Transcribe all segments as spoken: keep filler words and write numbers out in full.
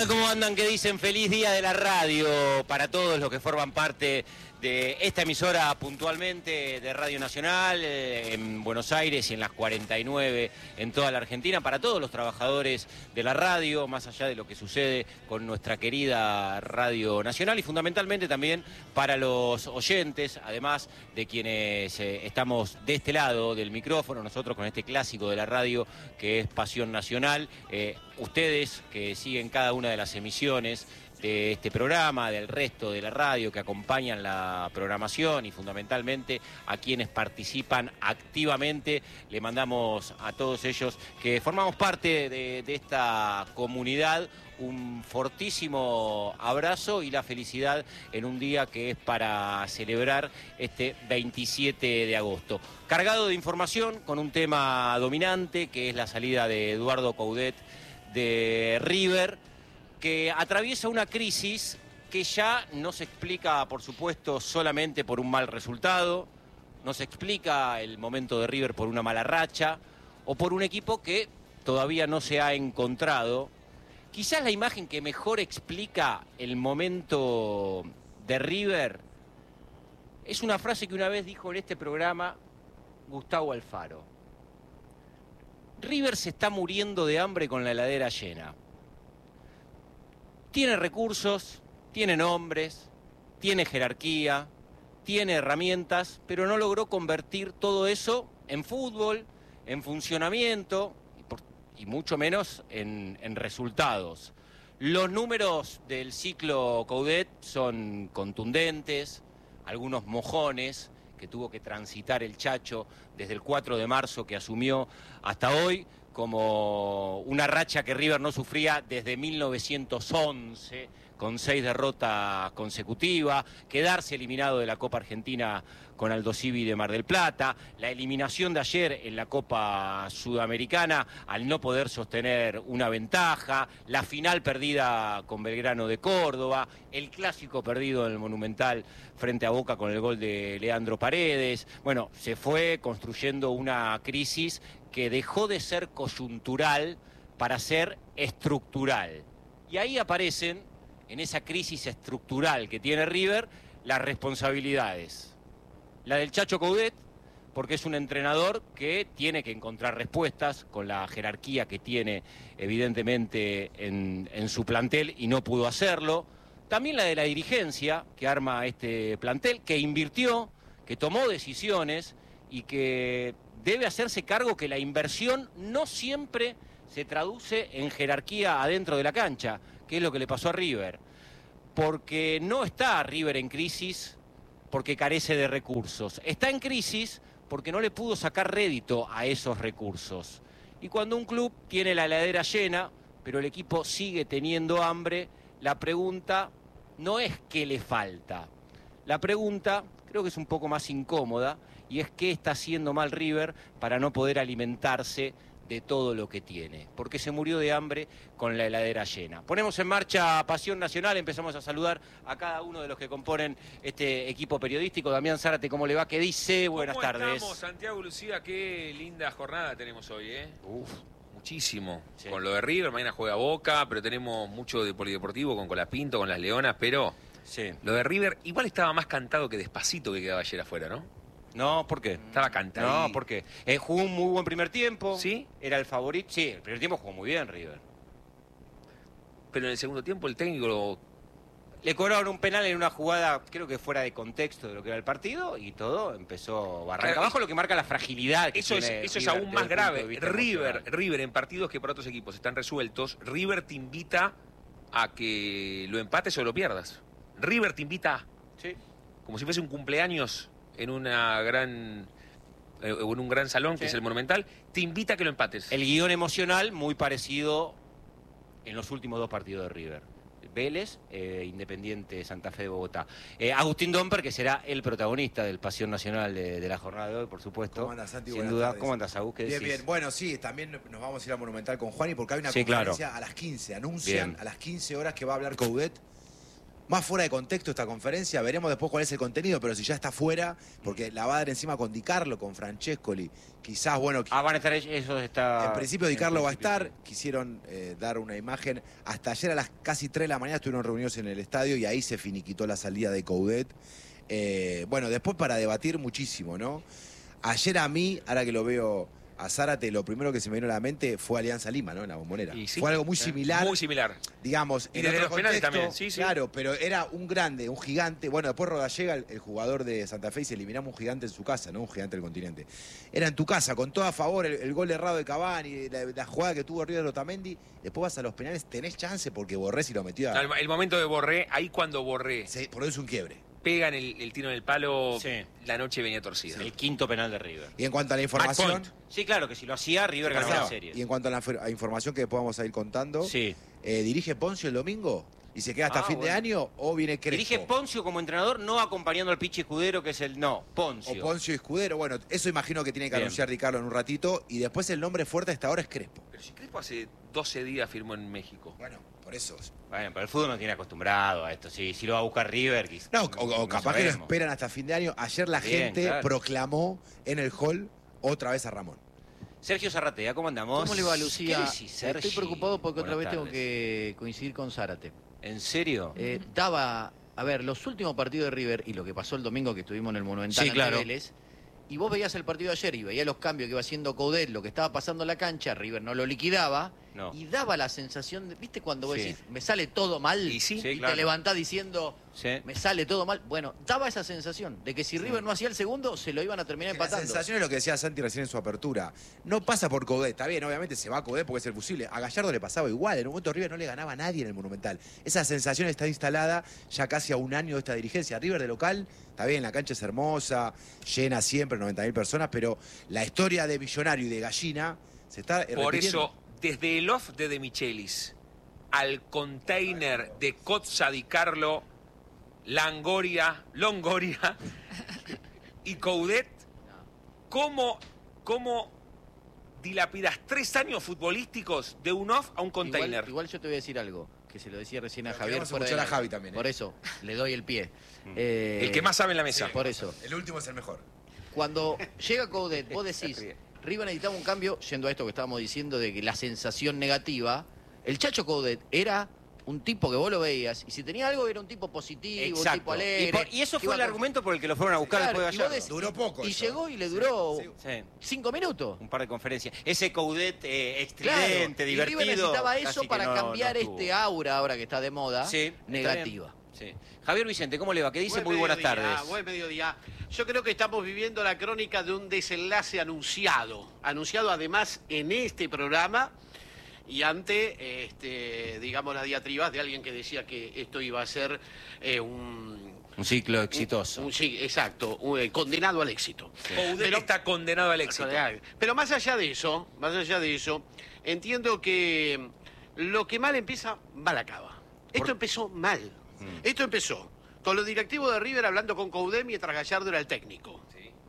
¿Cómo andan? ¿Qué dicen? Feliz día de la radio para todos los que forman parte de esta emisora puntualmente de Radio Nacional eh, en Buenos Aires y en las cuarenta y nueve en toda la Argentina, para todos los trabajadores de la radio, más allá de lo que sucede con nuestra querida Radio Nacional, y fundamentalmente también para los oyentes, además de quienes eh, estamos de este lado del micrófono, nosotros con este clásico de la radio que es Pasión Nacional, eh, ustedes que siguen cada una de las emisiones de este programa, del resto de la radio, que acompañan la programación y fundamentalmente a quienes participan activamente. Le mandamos a todos ellos que formamos parte de, de esta comunidad un fortísimo abrazo y la felicidad en un día que es para celebrar este veintisiete de agosto. Cargado de información con un tema dominante que es la salida de Eduardo Coudet de River, que atraviesa una crisis que ya no se explica, por supuesto, solamente por un mal resultado, no se explica el momento de River por una mala racha o por un equipo que todavía no se ha encontrado. Quizás la imagen que mejor explica el momento de River es una frase que una vez dijo en este programa Gustavo Alfaro. River se está muriendo de hambre con la heladera llena. Tiene recursos, tiene nombres, tiene jerarquía, tiene herramientas, pero no logró convertir todo eso en fútbol, en funcionamiento y, por, y mucho menos en, en resultados. Los números del ciclo Coudet son contundentes, algunos mojones que tuvo que transitar el Chacho desde el cuatro de marzo que asumió hasta hoy, como una racha que River no sufría desde mil novecientos once, con seis derrotas consecutivas, quedarse eliminado de la Copa Argentina con Aldo Civi de Mar del Plata, la eliminación de ayer en la Copa Sudamericana al no poder sostener una ventaja, la final perdida con Belgrano de Córdoba, el clásico perdido en el Monumental frente a Boca con el gol de Leandro Paredes. Bueno, se fue construyendo una crisis que dejó de ser coyuntural para ser estructural. Y ahí aparecen, en esa crisis estructural que tiene River, las responsabilidades. La del Chacho Coudet, porque es un entrenador que tiene que encontrar respuestas con la jerarquía que tiene evidentemente en, en su plantel y no pudo hacerlo. También la de la dirigencia que arma este plantel, que invirtió, que tomó decisiones y que debe hacerse cargo que la inversión no siempre se traduce en jerarquía adentro de la cancha, que es lo que le pasó a River. Porque no está River en crisis porque carece de recursos. Está en crisis porque no le pudo sacar rédito a esos recursos. Y cuando un club tiene la heladera llena, pero el equipo sigue teniendo hambre, la pregunta no es qué le falta. La pregunta creo que es un poco más incómoda, y es qué está haciendo mal River para no poder alimentarse de todo lo que tiene, porque se murió de hambre con la heladera llena. Ponemos en marcha Pasión Nacional, empezamos a saludar a cada uno de los que componen este equipo periodístico. Damián Zárate, ¿cómo le va? ¿Qué dice? Buenas ¿Cómo tardes. estamos, Santiago, Lucía? Qué linda jornada tenemos hoy, ¿eh? Uf. Muchísimo. Sí. Con lo de River, mañana juega Boca, pero tenemos mucho de polideportivo con Colapinto, con las Leonas, pero Sí. lo de River igual estaba más cantado que Despacito que quedaba ayer afuera, ¿no? No, ¿por qué? Estaba cantado. No, ¿por qué? Eh, jugó un muy buen primer tiempo. ¿Sí? Era el favorito. Sí, el primer tiempo jugó muy bien River. Pero en el segundo tiempo el técnico lo... Le cobraron un penal en una jugada, creo que fuera de contexto de lo que era el partido, y todo empezó barranca Claro, abajo, lo que marca la fragilidad que Eso es, tiene eso es River aún desde más el punto grave. de vista River, emocional. River en partidos que para otros equipos están resueltos, River te invita a que lo empates o lo pierdas. River te invita, Sí. como si fuese un cumpleaños en una gran... eh, o en un gran salón, que Sí. es el Monumental, te invita a que lo empates. El guión emocional muy parecido en los últimos dos partidos de River. Vélez, eh, Independiente Santa Fe de Bogotá. Eh, Agustín Domper, que será el protagonista del Pasión Nacional de, de la jornada de hoy, por supuesto. ¿Cómo andas, Santi? Sin Buenas duda. tardes. ¿Cómo andas, Agus? ¿Qué Bien, decís? bien. Bueno, sí, también nos vamos a ir al Monumental con Juan y porque hay una Sí, conferencia claro. a las quince. Anuncian Bien. a las quince horas que va a hablar Coudet. más fuera de contexto esta conferencia. Veremos después cuál es el contenido, pero si ya está fuera, porque la va a dar encima con Di Carlo, con Francescoli. Quizás, bueno... Ah, van a estar ellos, está... En principio Di Carlo va a estar. Sí. Quisieron eh, dar una imagen. Hasta ayer a las casi tres de la mañana estuvieron reunidos en el estadio y ahí se finiquitó la salida de Coudet. Eh, bueno, después para debatir muchísimo, ¿no? Ayer a mí, ahora que lo veo... A Zárate, lo primero que se me vino a la mente fue Alianza Lima, ¿no? En la Bombonera. Sí, fue algo muy similar. Muy similar. Digamos, Y en desde otro los penales contexto, también, sí, sí. Claro, pero era un grande, un gigante. Bueno, después Rodallega, el, el jugador de Santa Fe, y se eliminamos un gigante en su casa, ¿no? Un gigante del continente. Era en tu casa, con todo a favor, el, el gol errado de Cavani, la, la jugada que tuvo River Otamendi. Después vas a los penales, tenés chance porque Borré si lo metió a... El, el momento de Borré, ahí cuando Borré Se, por eso es un quiebre. pegan el, el tiro en el palo, Sí. la noche venía torcida. El quinto penal de River. Y en cuanto a la información... point. Sí, claro, que si lo hacía, River ganaba Pasaba. la serie. Y en cuanto a la a información que después vamos a ir contando, Sí. eh, ¿dirige Poncio el domingo? ¿Y se queda hasta Ah, fin de bueno. año o viene Crespo? Dirige Poncio como entrenador, no acompañando al Pichi Escudero, que es el... No, O Poncio. Poncio y Escudero. Bueno, eso imagino que tiene que Bien. anunciar Ricardo en un ratito. Y después el nombre fuerte hasta ahora es Crespo. Pero si Crespo hace doce días firmó en México. Bueno, por eso. Bueno, pero el fútbol no tiene acostumbrado a esto. Si, si lo va a buscar River... quiz- No, o, o capaz que lo sabemos. esperan hasta fin de año. Ayer la Bien, gente claro. proclamó en el hall otra vez a Ramón. Sergio Zarratea, ¿cómo andamos? ¿Cómo le va, Lucía? ¿Qué decís, Sergi? Estoy preocupado porque otra vez Buenas tengo tardes. que coincidir con Zárate. ¿En serio? Eh, daba, a ver, los últimos partidos de River y lo que pasó el domingo que estuvimos en el Monumental Sí, ante claro. Vélez, y vos veías el partido de ayer y veías los cambios que iba haciendo Coudet, lo que estaba pasando en la cancha, River no lo liquidaba, No. y daba la sensación, de, ¿viste cuando vos Sí. decís, me sale todo mal? Y sí, Sí, y claro. te levantás diciendo, Sí. me sale todo mal. Bueno, daba esa sensación de que si River no hacía el segundo, se lo iban a terminar Que la empatando. sensación es lo que decía Santi recién en su apertura. No pasa por Coudet, está bien, obviamente se va a Coudet porque es el fusible. A Gallardo le pasaba igual, en un momento River no le ganaba a nadie en el Monumental. Esa sensación está instalada ya casi a un año de esta dirigencia. River de local, está bien, la cancha es hermosa, llena siempre, noventa mil personas, pero la historia de Millonario y de Gallina se está eh, Por repitiendo. eso, desde el off de De Michelis al container de Cozza Di Carlo, Langoria, Longoria y Coudet, ¿cómo, cómo dilapidas tres años futbolísticos de un off a un container? Igual, igual yo te voy a decir algo, que se lo decía recién a Pero Javier. queremos fuera escuchar del a aire. Javi también, ¿eh? Por eso, le doy el pie. Eh, El que más sabe en la mesa. Por eso. El último es el mejor. Cuando llega Coudet, vos decís, River necesitaba un cambio, yendo a esto que estábamos diciendo de que la sensación negativa, el Chacho Coudet era un tipo que vos lo veías, y si tenía algo era un tipo positivo, un tipo alegre. Y, por- y eso que fue iba el con- argumento por el que lo fueron a buscar Claro, después y de vos Gallardo. decís- Duró poco Y eso. llegó y le duró Sí, Sí, cinco minutos. un par de conferencias. Ese Coudet eh, Claro, estridente, y divertido. River necesitaba eso casi que para no- cambiar no tuvo. este aura ahora que está de moda, Sí, está negativa. bien. Sí. Javier Vicente, ¿cómo le va? ¿Qué dice? Buen Muy buenas mediodía, tardes. Buen mediodía. Yo creo que estamos viviendo la crónica de un desenlace anunciado. Anunciado además en este programa y ante, este, digamos, las diatribas de alguien que decía que esto iba a ser eh, un... Un ciclo exitoso. un- un- sí, exacto, un, eh, condenado al éxito. Coudet Pero- está condenado al éxito. Pero más allá de eso, más allá de eso, entiendo que lo que mal empieza, mal acaba. Esto Por- empezó mal. Mm. Esto empezó con los directivos de River hablando con Coudet mientras Gallardo era el técnico.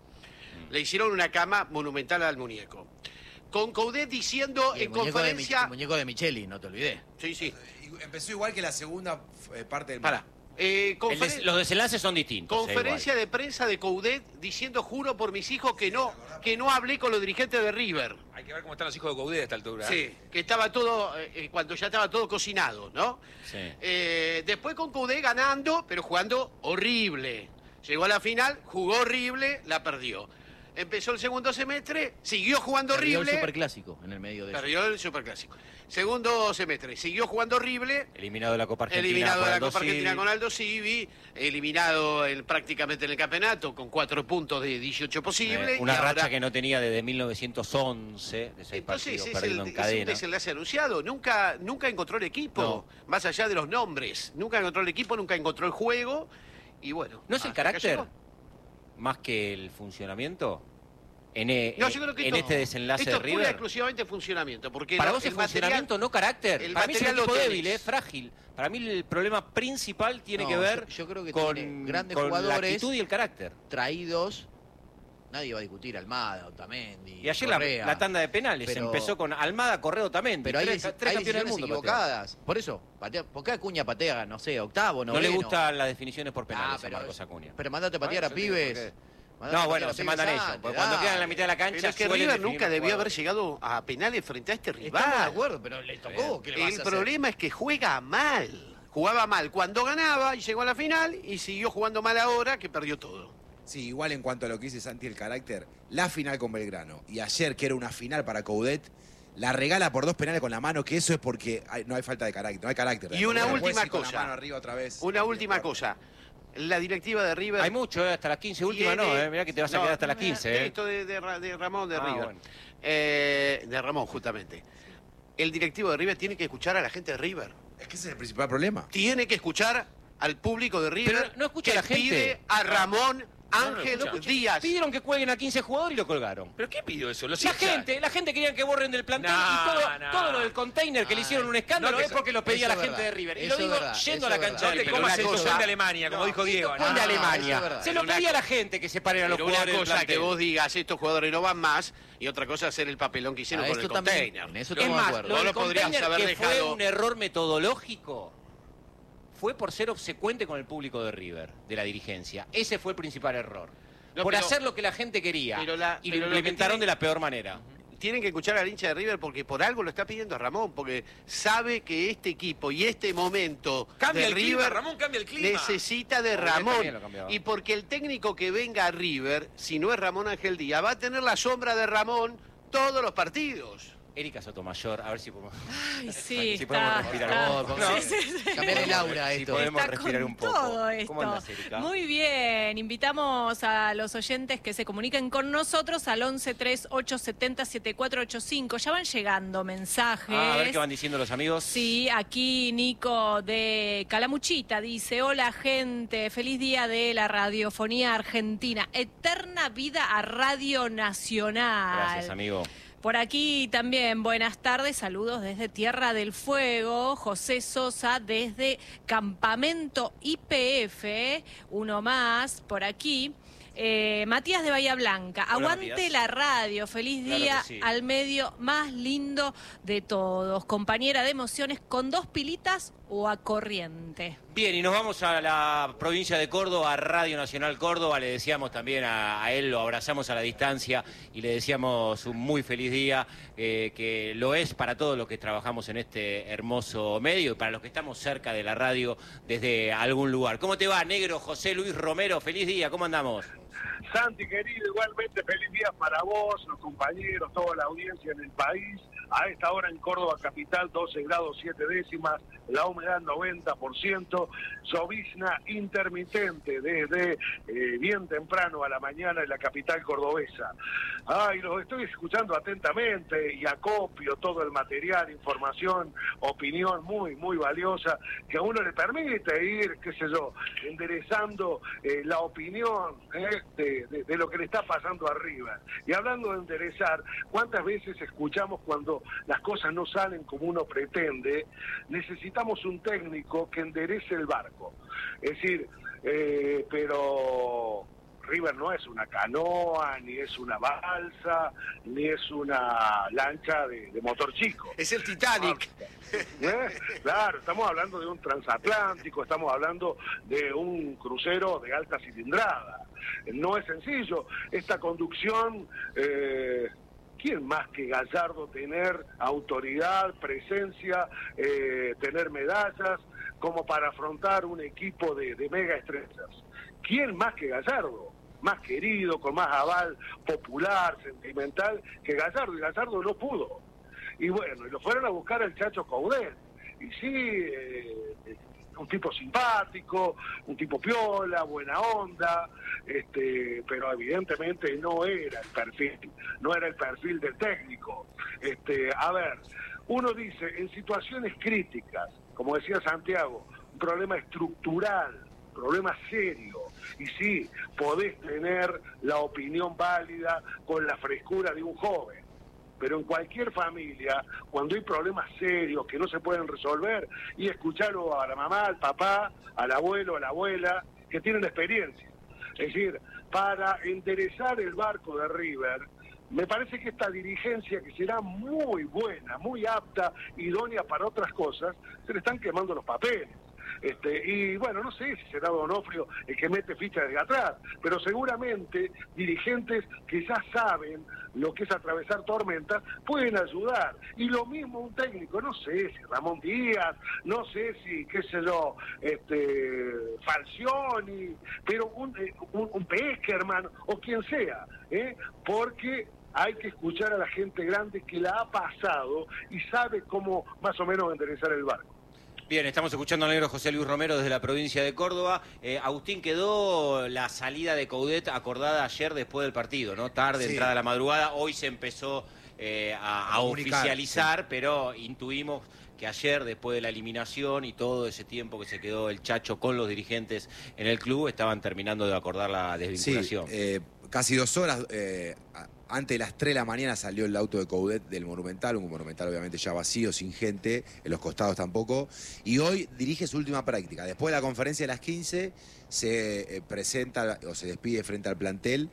Le hicieron una cama monumental al muñeco. Con Coudet diciendo Y el en muñeco de, Mi- conferencia... el muñeco de Micheli, no te olvides. Sí, sí. Y empezó igual que la segunda eh, parte del... Para. Eh, El conferen- des- los desenlaces son distintos. eh, Conferencia igual. de prensa de Coudet diciendo, juro por mis hijos, que no, que no hablé con los dirigentes de River. Hay que ver cómo están los hijos de Coudet a esta altura. Sí, que estaba todo, eh, eh, cuando ya estaba todo cocinado, ¿no? Sí. Eh, después con Coudet ganando, pero jugando horrible. Llegó a la final, jugó horrible, la perdió. Empezó el segundo semestre, siguió jugando Perdió el horrible, superclásico en el medio de eso. perdió el superclásico. Segundo semestre, siguió jugando horrible, Eliminado de la Copa Argentina. eliminado por de la Aldo Copa Argentina Civi. con Aldo Civi, eliminado en- prácticamente en el campeonato con cuatro puntos de dieciocho posibles. Eh, una y ahora- racha que no tenía desde mil novecientos once, de seis Entonces partidos es, perdiendo el, en es un cadena. desenlace anunciado. Nunca, nunca encontró el equipo, más allá de los nombres. Nunca encontró el equipo, nunca encontró el juego. Y bueno. ¿No es el hasta acá carácter llegó. más que el funcionamiento en, e- No, yo creo que en esto- este desenlace esto de es pura y River? exclusivamente funcionamiento. Porque Para lo- vos es el material- funcionamiento, no carácter. el Para mí es un material lo equipo tenés. débil, es frágil. Para mí el problema principal tiene No, que ver yo- yo creo que con, tiene grandes con la jugadores. actitud y el carácter. Traídos Nadie va a discutir Almada, Otamendi, Y ayer la, Correa. la tanda de penales Pero- empezó con Almada, Correa, Otamendi. Pero hay, tres, deci- tres hay campeones del decisiones mundo. equivocadas. Por eso, patea, ¿por qué Acuña patea, no sé, octavo, No noveno? le gustan las definiciones por penales Ah, a pero, Marcos Acuña. pero mandate a patear a Bueno, yo digo, pibes. porque- Mandate No, a bueno, patear a se pibes mandan ellos. antes, Porque cuando dale. quedan en la mitad de la cancha, Pero es que suelen River definir nunca los debió haber jugadores. llegado a penales frente a este rival. Estamos de acuerdo, pero le tocó. ¿Qué le vas a El hacer? problema es que juega mal. Jugaba mal cuando ganaba y llegó a la final y siguió jugando mal ahora que perdió todo. Sí, igual en cuanto a lo que dice Santi, el carácter, la final con Belgrano y ayer, que era una final para Coudet, la regala por dos penales con la mano, que eso es porque hay- no hay falta de carácter, no hay carácter. Y una No puedes última ir con la cosa. mano arriba otra vez. Una última Bien, cosa. La directiva de River... Hay mucho, eh, hasta las quince. Última no, tiene- eh. Mirá que te vas a No, quedar hasta las quince. Eh. Esto de, de Ra- de Ramón de Ah, River. bueno. Eh, de Ramón, justamente. El directivo de River tiene que escuchar a la gente de River. Es que ese es el principal problema. Tiene que escuchar al público de River. Pero no escucha que a la gente. pide a Ramón No, no, Ángel escucha. Díaz. Pidieron que cuelguen a quince jugadores y lo colgaron. ¿Pero qué pidió eso? Los La hinchas. gente, la gente quería que borren del plantel No, y todo, no. todo lo del container que le Ah, hicieron un escándalo no, que es eso- porque lo pedía eso la es gente verdad. de River. Y Eso lo es digo verdad, yendo a eso la es cancha verdad. de No te River. comas una el cosa- son de Alemania, como No, dijo Diego. ¿Cuál No, de no, Alemania? eso es verdad. Se lo Una pedía a la cosa- gente que separen a los Pero una jugadores del cosa que plantel. vos digas, estos jugadores no van más, y otra cosa hacer el papelón que hicieron Ah, con el esto también, container. en eso Es estamos de más, acuerdo. lo No del lo podrías container, haber que fue dejado. un error metodológico, fue por ser obsecuente con el público de River, de la dirigencia. Ese fue el principal error. No, por pero- hacer lo que la gente quería. pero la- y pero lo lo que implementaron tiene- de la peor manera. Tienen que escuchar al hincha de River porque por algo lo está pidiendo Ramón, porque sabe que este equipo y este momento Cambia de el clima, River Ramón, cambia el clima. necesita de Porque también Ramón. lo cambiaba. Y porque el técnico que venga a River, si no es Ramón Ángel Díaz, va a tener la sombra de Ramón todos los partidos. Erika Sotomayor, a ver si podemos, Ay, sí, si está, podemos respirar está. un poco. No, Sí, sí, sí. Cambiar el aura a Si esto. podemos Está respirar con un poco. todo esto. ¿Cómo andas, Erika? Muy bien, invitamos a los oyentes que se comuniquen con nosotros al once tres ocho siete cero siete cuatro ocho cinco. Ya van llegando mensajes. Ah, a ver qué van diciendo los amigos. Sí, aquí Nico de Calamuchita dice, hola gente, feliz día de la radiofonía argentina, eterna vida a Radio Nacional. Gracias, amigo. Por aquí también, buenas tardes, saludos desde Tierra del Fuego, José Sosa desde Campamento I P F, uno más por aquí. Eh, Matías de Bahía Blanca, Hola, aguante Matías. la radio, feliz Claro día que sí. al medio más lindo de todos, compañera de emociones con dos pilitas o a corriente. Bien, y nos vamos a la provincia de Córdoba, a Radio Nacional Córdoba. Le decíamos también a, a él, lo abrazamos a la distancia y le decíamos un muy feliz día, eh, que lo es para todos los que trabajamos en este hermoso medio y para los que estamos cerca de la radio desde algún lugar. ¿Cómo te va, negro José Luis Romero? Feliz día, ¿cómo andamos? Santi, querido, igualmente feliz día para vos, los compañeros, toda la audiencia en el país. A esta hora en Córdoba capital, doce grados siete décimas, la humedad noventa por ciento, llovizna intermitente desde eh, bien temprano a la mañana en la capital cordobesa. Ay, los estoy escuchando atentamente y acopio todo el material, información, opinión muy, muy valiosa, que a uno le permite ir, qué sé yo, enderezando eh, la opinión eh, de, de, de lo que le está pasando arriba. Y hablando de enderezar, ¿cuántas veces escuchamos cuando las cosas no salen como uno pretende? Necesitamos un técnico que enderece el barco. Es decir, eh, pero River no es una canoa, ni es una balsa, ni es una lancha de, de motor chico. Es el Titanic. ¿Eh? Claro, estamos hablando de un transatlántico, estamos hablando de un crucero de alta cilindrada. No es sencillo. Esta conducción, eh, ¿quién más que Gallardo tener autoridad, presencia, eh, tener medallas, como para afrontar un equipo de, de mega estrellas? ¿Quién más que Gallardo? Más querido, con más aval popular, sentimental que Gallardo, y Gallardo no pudo. Y bueno, y lo fueron a buscar al Chacho Coudet. Y sí, eh, un tipo simpático, un tipo piola, buena onda, este, pero evidentemente no era el perfil, no era el perfil del técnico. Este, a ver, uno dice, en situaciones críticas, como decía Santiago, un problema estructural, problema serio, y sí, podés tener la opinión válida con la frescura de un joven. Pero en cualquier familia, cuando hay problemas serios que no se pueden resolver, y escucharlo a la mamá, al papá, al abuelo, a la abuela, que tienen experiencia. Es decir, para enderezar el barco de River, me parece que esta dirigencia, que será muy buena, muy apta, idónea para otras cosas, se le están quemando los papeles. Este, y bueno, no sé si será Donofrio el que mete ficha desde atrás, pero seguramente dirigentes que ya saben lo que es atravesar tormentas pueden ayudar. Y lo mismo un técnico, no sé si Ramón Díaz, no sé si, qué sé yo, este, Falcioni, pero un, un, un Peckerman o quien sea, ¿eh? Porque hay que escuchar a la gente grande que la ha pasado y sabe cómo más o menos enderezar el barco. Bien, estamos escuchando al negro José Luis Romero desde la provincia de Córdoba. Eh, Agustín, quedó la salida de Coudet acordada ayer después del partido, ¿no? Tarde, Sí. entrada a la madrugada. Hoy se empezó eh, a, a Comunicar, oficializar, sí. pero intuimos que ayer, después de la eliminación y todo ese tiempo que se quedó el Chacho con los dirigentes en el club, estaban terminando de acordar la desvinculación. Sí, eh, casi dos horas eh, antes de las tres de la mañana salió el auto de Coudet del Monumental, un Monumental obviamente ya vacío, sin gente, en los costados tampoco, y hoy dirige su última práctica. Después de la conferencia de las quince se eh, presenta o se despide frente al plantel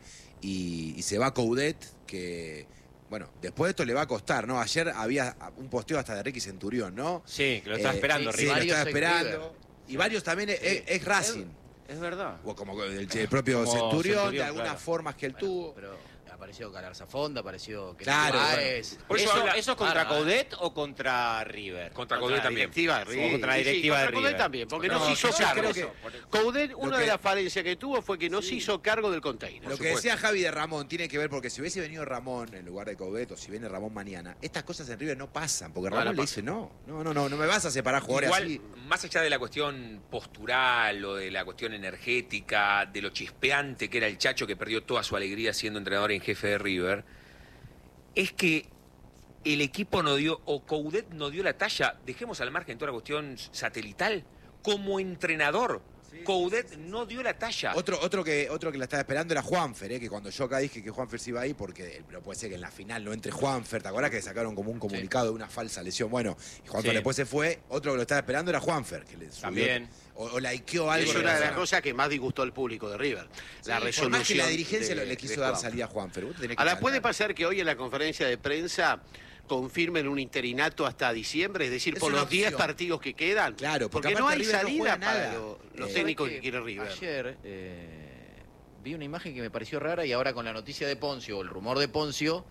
y, y se va Coudet, que... Bueno, después de esto le va a costar, ¿no? Ayer había un posteo hasta de Ricky Centurión, ¿no? Sí, que lo estaba Eh, esperando, sí, River. lo estaba Varios esperando. Y varios también es, es- es Racing. Es verdad. O como el, el propio Como Centurión, Centurión, de algunas claro. formas que él tuvo. Pero apareció Galarza Fonda, apareció... que Claro, Báez. Por eso ¿Eso, habla- ¿Eso es contra Bárbaro. Coudet o contra River? Contra Coudet también. Directiva de River. O contra la Sí, sí, directiva de contra Coudet River. también, porque no, No, se hizo yo cargo. creo que- Coudet, lo una que- de las falencias que tuvo fue que no se hizo cargo del container. Lo que decía Javi de Ramón tiene que ver porque si hubiese venido Ramón en lugar de Coudet o si viene Ramón mañana, estas cosas en River no pasan, porque No, Ramón no le dice no, no, no, no, no me vas a separar jugadores Igual, así. más allá de la cuestión postural o de la cuestión energética, de lo chispeante que era el Chacho que perdió toda su alegría siendo entrenador en jefe de River, es que el equipo no dio, o Coudet no dio la talla, dejemos al margen toda la cuestión satelital, como entrenador, Coudet no dio la talla. Otro, otro que otro que la estaba esperando era Juanfer, ¿eh? Que cuando yo acá dije que Juanfer se iba ahí, porque no puede ser que en la final no entre Juanfer, ¿te acuerdas que sacaron como un comunicado de una falsa lesión? Bueno, y Juanfer Sí. después se fue, otro que lo estaba esperando era Juanfer, que le subió, También. o, o likeó algo. Es una de las relacionado. cosas que más disgustó al público de River. Sí, la por resolución. más que la dirigencia de- le quiso de dar Juanfer. salida a Juanfer. Vos tenés que Ahora, sacar. ¿puede pasar que hoy en la conferencia de prensa confirmen un interinato hasta diciembre? Es decir, Es por una los diez opción. partidos que quedan. Claro, porque porque no aparte hay River no salida juega para nada. lo- los Eh, técnicos ¿Sabés que quiere River. Ayer eh, vi una imagen que me pareció rara y ahora con la noticia de Poncio, o el rumor de Poncio,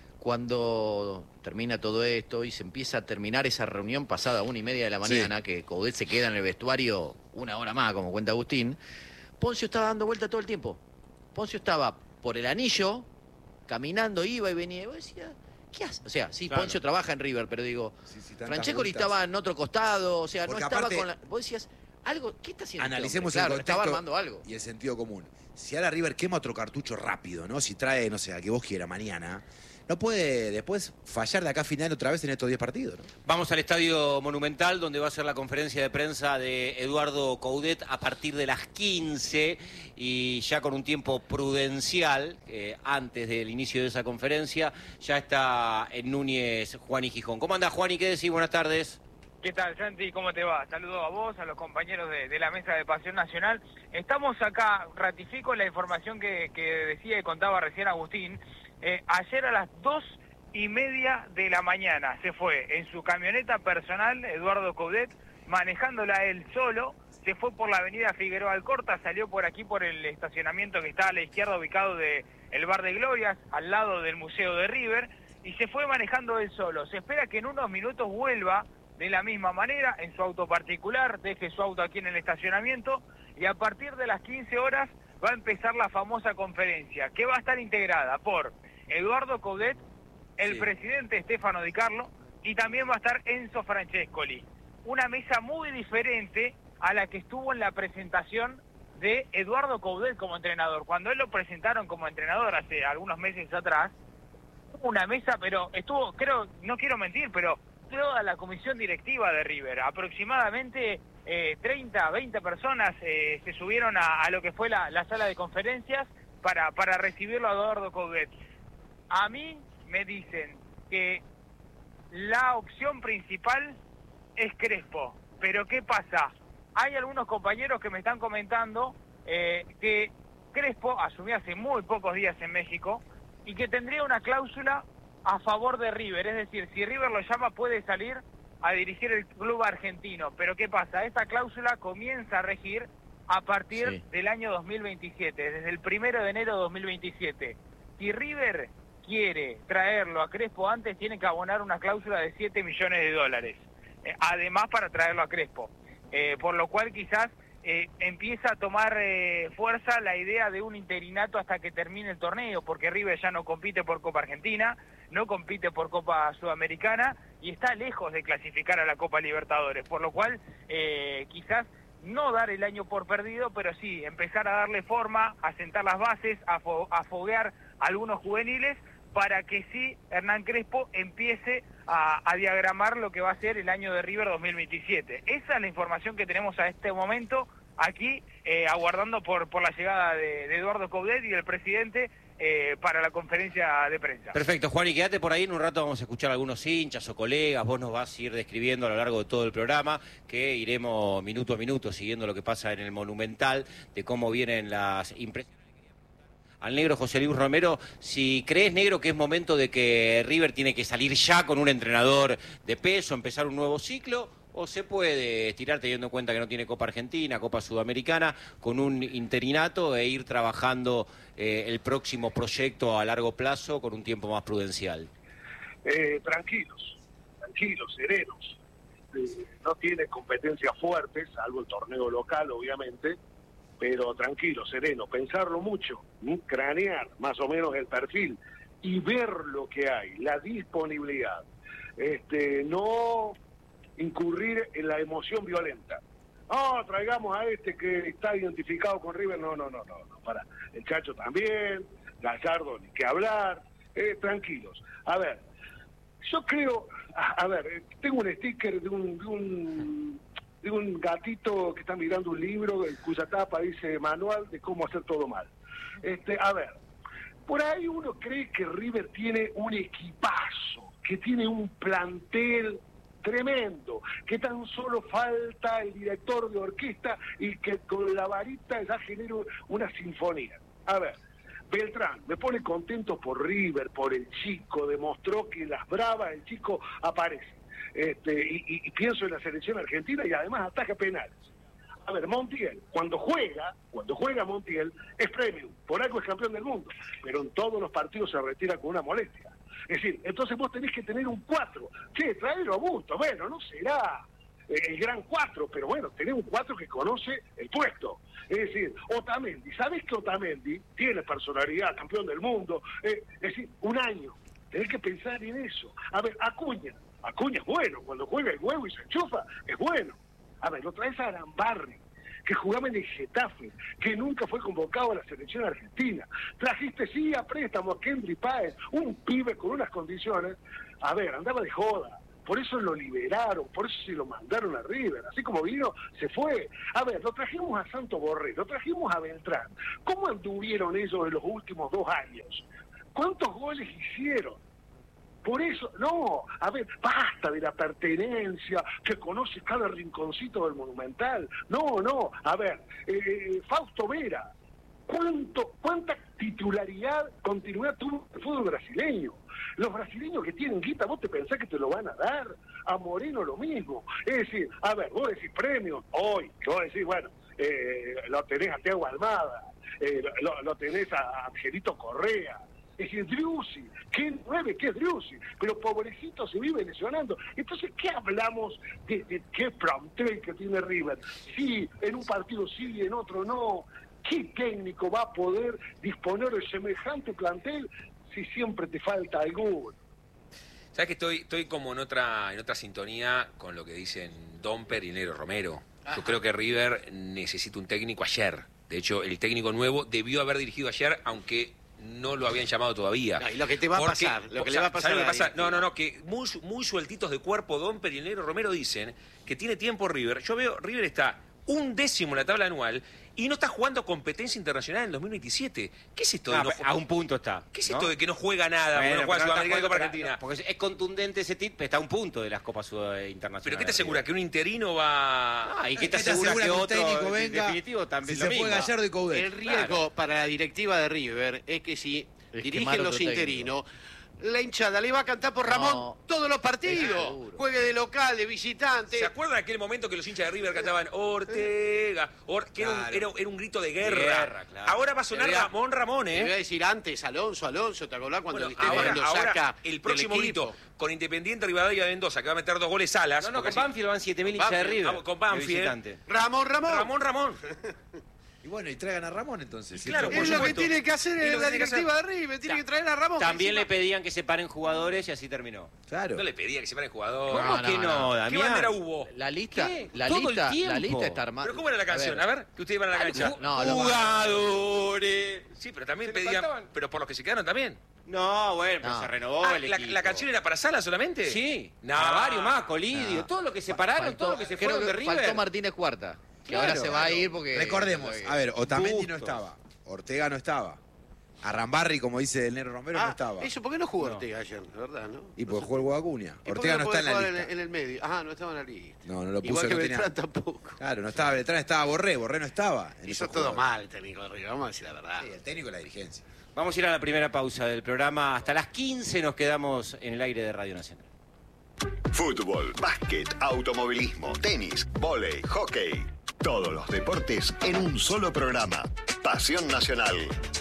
cuando termina todo esto y se empieza a terminar esa reunión pasada a una y media de la mañana, que Coudet se queda en el vestuario una hora más, como cuenta Agustín, Poncio estaba dando vuelta todo el tiempo. Poncio estaba por el anillo, caminando, iba y venía. Y vos decías, ¿qué hace? O sea, sí, Claro. Poncio trabaja en River, pero digo, Sí, sí, tantas Francescoli vueltas. estaba en otro costado, o sea, Porque no estaba aparte- con la... Vos decías, algo, ¿qué está haciendo? este Analicemos hombre? Claro, el contexto estaba armando algo. y el sentido común. Si ahora River quema otro cartucho rápido, ¿no? Si trae, no sé, a que vos quieras mañana, no puede después fallar de acá a final otra vez en estos diez partidos, ¿no? Vamos al Estadio Monumental, donde va a ser la conferencia de prensa de Eduardo Coudet a partir de las quince y ya con un tiempo prudencial, eh, antes del inicio de esa conferencia, ya está en Núñez Juan y Gijón. ¿Cómo anda Juan y qué decís? Buenas tardes. ¿Qué tal, Santi? ¿Cómo te va? Saludo a vos, a los compañeros de, de la mesa de Pasión Nacional. Estamos acá, ratifico la información que, que decía y contaba recién Agustín. Eh, ayer a las dos y media de la mañana se fue en su camioneta personal, Eduardo Coudet, manejándola él solo, se fue por la avenida Figueroa Alcorta, salió por aquí por el estacionamiento que está a la izquierda ubicado de el Bar de Glorias, al lado del Museo de River, y se fue manejando él solo. Se espera que en unos minutos vuelva de la misma manera, en su auto particular, deje su auto aquí en el estacionamiento y a partir de las quince horas va a empezar la famosa conferencia, que va a estar integrada por Eduardo Coudet, el Sí. presidente Stefano Di Carlo y también va a estar Enzo Francescoli. Una mesa muy diferente a la que estuvo en la presentación de Eduardo Coudet como entrenador. Cuando él lo presentaron como entrenador hace algunos meses atrás, hubo una mesa, pero estuvo, creo, no quiero mentir, pero toda la comisión directiva de River, aproximadamente eh, treinta, veinte personas eh, se subieron a, a lo que fue la, la sala de conferencias para, para recibirlo a Eduardo Coudet. A mí me dicen que la opción principal es Crespo, pero ¿qué pasa? Hay algunos compañeros que me están comentando eh, que Crespo asumió hace muy pocos días en México y que tendría una cláusula a favor de River. Es decir, si River lo llama puede salir a dirigir el club argentino. Pero ¿qué pasa? Esta cláusula comienza a regir a partir sí. del año dos mil veintisiete, desde el primero de enero de dos mil veintisiete. Si River quiere traerlo a Crespo antes, tiene que abonar una cláusula de siete millones de dólares. Eh, además para traerlo a Crespo. Eh, por lo cual quizás eh, empieza a tomar eh, fuerza la idea de un interinato hasta que termine el torneo, porque River ya no compite por Copa Argentina, no compite por Copa Sudamericana y está lejos de clasificar a la Copa Libertadores, por lo cual eh, quizás no dar el año por perdido, pero sí empezar a darle forma, a sentar las bases, a, fo a foguear algunos juveniles para que sí Hernán Crespo empiece a, a diagramar lo que va a ser el año de River dos mil veintisiete. Esa es la información que tenemos a este momento aquí, eh, aguardando por, por la llegada de, de Eduardo Coudet y del presidente eh, para la conferencia de prensa. Perfecto, Juan, y quédate por ahí, en un rato vamos a escuchar a algunos hinchas o colegas, vos nos vas a ir describiendo a lo largo de todo el programa, que iremos minuto a minuto siguiendo lo que pasa en el Monumental, de cómo vienen las impresiones. Al negro José Luis Romero, si crees, negro, que es momento de que River tiene que salir ya con un entrenador de peso, empezar un nuevo ciclo, o se puede estirar teniendo en cuenta que no tiene Copa Argentina, Copa Sudamericana, con un interinato e ir trabajando eh, el próximo proyecto a largo plazo con un tiempo más prudencial? Eh, tranquilos, tranquilos, serenos. Eh, no tiene competencias fuertes, salvo el torneo local, obviamente, pero tranquilo, sereno, pensarlo mucho, ¿sí? Cranear más o menos el perfil y ver lo que hay, la disponibilidad. Este, no incurrir en la emoción violenta. No, traigamos a este que está identificado con River. No, no, no, no, no, para. El Chacho también, Gallardo ni que hablar. Eh, tranquilos. A ver, yo creo, a, a ver, tengo un sticker de un... De un de un gatito que está mirando un libro cuya tapa dice manual de cómo hacer todo mal. Este, a ver, por ahí uno cree que River tiene un equipazo, que tiene un plantel tremendo, que tan solo falta el director de orquesta y que con la varita ya genera una sinfonía. A ver, Beltrán me pone contento por River, por el chico, demostró que en las bravas el chico aparece. Este, y, y, y pienso en la selección argentina y además ataca penales. A ver, Montiel, cuando juega, cuando juega Montiel, es premium, por algo es campeón del mundo, pero en todos los partidos se retira con una molestia. Es decir, entonces vos tenés que tener un cuatro. Che, traelo a Busto, bueno, no será el gran cuatro, pero bueno, tenés un cuatro que conoce el puesto. Es decir, Otamendi, ¿sabés que Otamendi tiene personalidad, campeón del mundo? Eh, es decir, un año, tenés que pensar en eso. A ver, Acuña. Acuña es bueno, cuando juega el huevo y se enchufa, es bueno. A ver, lo traes a Arambarri, que jugaba en el Getafe, que nunca fue convocado a la selección argentina. Trajiste sí a préstamo a Kendry Páez, un pibe con unas condiciones. A ver, andaba de joda, por eso lo liberaron, por eso se lo mandaron a River. Así como vino, se fue. A ver, lo trajimos a Santo Borré, lo trajimos a Beltrán. ¿Cómo anduvieron ellos en los últimos dos años? ¿Cuántos goles hicieron? Por eso, no, a ver, basta de la pertenencia, que conoce cada rinconcito del Monumental. No, no, a ver, eh, Fausto Vera, ¿cuánto, ¿cuánta titularidad, continuidad tuvo el fútbol brasileño? Los brasileños que tienen guita, ¿vos te pensás que te lo van a dar? A Moreno lo mismo. Es decir, a ver, vos decís premios, hoy, que vos decís, bueno, eh, lo tenés a Thiago Almada, eh, lo, lo tenés a Angelito Correa. Es decir, Driussi, ¿qué nueve? ¿Qué es Driussi? Pero pobrecito se vive lesionando. Entonces, ¿qué hablamos de, de qué plantel que tiene River? Sí, en un partido sí, en otro no. ¿Qué técnico va a poder disponer de semejante plantel si siempre te falta alguno? ¿Sabes que estoy, estoy como en otra, en otra sintonía con lo que dicen Domper y Negro Romero? Ajá. Yo creo que River necesita un técnico ayer. De hecho, el técnico nuevo debió haber dirigido ayer, aunque no lo habían llamado todavía. No, y lo que te va Porque, a pasar, lo que o sea, le va a pasar. ¿sabes lo que pasa? No, no, no, que muy, muy sueltitos de cuerpo, Domper y el Negro Romero dicen que tiene tiempo River. Yo veo, River está un décimo en la tabla anual y no está jugando competencia internacional en dos mil veintisiete. ¿Qué es esto de Ah, no a un punto está. ¿Qué es ¿no? esto de que no juega nada, Bueno, porque no juega pero no Sudamericana y está Copa jugando Argentina? para- Porque es contundente ese tip, está a un punto de las Copas Sud- internacionales. ¿Pero qué te asegura? ¿Que un interino va...? Ah, ¿y qué ¿Qué te te asegura asegura que que un otro técnico en venga definitivo también si lo se fue mismo? Gallardo y Coudet? El riesgo para la directiva de River es que si Es dirigen quemar los otro técnico. interinos, la hinchada le va a cantar por Ramón No. todos los partidos. Seguro. Juegue de local, de visitante. ¿Se acuerdan de aquel momento que los hinchas de River cantaban Ortega? Or- que era, un, Claro. era, era un grito de guerra. Guerra, claro. Ahora va a sonar Te voy a- Ramón Ramón, Te voy a ¿eh? decir antes, Alonso, Alonso, ¿te acordás cuando Bueno, el Esteban ahora, lo ahora, saca el próximo del equipo? grito con Independiente Rivadavia de Mendoza, que va a meter dos goles Salas. No, no, porque con así- Banfield van siete mil Con hinchas de Banfield, River. vamos, con de Banfield. visitante. Ramón, Ramón. Ramón Ramón. Y bueno, y traigan a Ramón entonces. Si Claro, esto- por Es lo que supuesto. tiene que hacer Es lo que la tiene que directiva de River, tiene que traer a Ramón. También le encima- pedían que se paren jugadores y así terminó. Claro. No le pedía que se paren jugadores. ¿Cómo no, que no, no, no. ¿Qué Damián? bandera hubo? La lista, ¿Qué? la Todo el lista, la tiempo. lista está armada. ¿Pero cómo era la canción? A ver, que ustedes iban a la cancha. No, lo más- Jugadores. Sí, pero también ¿Se le pedían... faltaban? Pero por los que se quedaron también. No, bueno, pero No. se renovó Ah, el la, equipo. la canción era para Salas solamente? Sí, No. para varios más, Colidio, No. todo lo que se Fa- pararon, faltó- todo lo que se creo fueron de que River. Faltó Martínez Cuarta, que Claro, ahora se va a claro. ir porque... Recordemos, a ver, Otamendi no Bustos. estaba, Ortega no estaba, Arrambarri, como dice el Negro Romero, no Ah, estaba. eso, ¿por qué no jugó No. Ortega ayer? De verdad, ¿no? Y pues jugó el Guacuña. ¿Y por qué Ortega no está en la podía lista. jugar en el medio. Ah, no estaba en la lista. No, no lo puso, Igual que no tenía- Beltrán tampoco. Claro, no estaba Beltrán, estaba Borré, Borré no estaba. en Hizo esos todo jugadores. mal el técnico de River, vamos a decir la verdad. Sí, el técnico y la dirigencia. Vamos a ir a la primera pausa del programa. Hasta las quince nos quedamos en el aire de Radio Nacional. Fútbol, básquet, automovilismo, tenis, vóley, hockey. Todos los deportes en un solo programa. Pasión Nacional.